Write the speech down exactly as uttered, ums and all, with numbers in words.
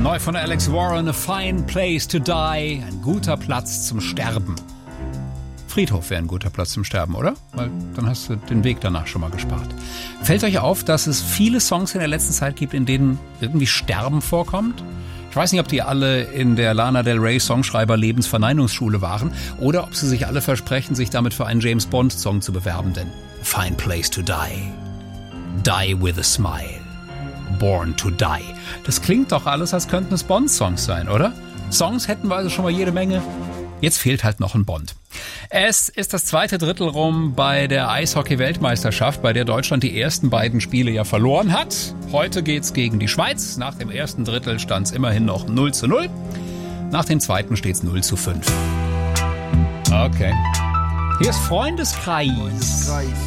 Neu von Alex Warren, A Fine Place to Die, ein guter Platz zum Sterben. Friedhof wäre ein guter Platz zum Sterben, oder? Weil dann hast du den Weg danach schon mal gespart. Fällt euch auf, dass es viele Songs in der letzten Zeit gibt, in denen irgendwie Sterben vorkommt? Ich weiß nicht, ob die alle in der Lana Del Rey Songschreiber-Lebensverneinungsschule waren oder ob sie sich alle versprechen, sich damit für einen James-Bond-Song zu bewerben, denn A Fine Place to Die, Die with a Smile, Born to Die. Das klingt doch alles, als könnten es Bond-Songs sein, oder? Songs hätten wir also schon mal jede Menge. Jetzt fehlt halt noch ein Bond. Es ist das zweite Drittel rum bei der Eishockey-Weltmeisterschaft, bei der Deutschland die ersten beiden Spiele ja verloren hat. Heute geht's gegen die Schweiz. Nach dem ersten Drittel stand's immerhin noch null zu null. Nach dem zweiten steht's null zu fünf. Okay. Hier ist Freundeskreis.